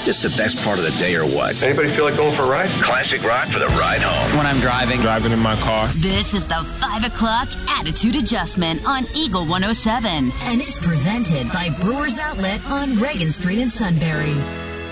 Is this the best part of the day or what? Anybody feel like going for a ride? Classic rock for the ride home. When I'm driving in my car. This is the 5 o'clock Attitude Adjustment on Eagle 107. And it's presented by Brewers Outlet on Reagan Street in Sunbury.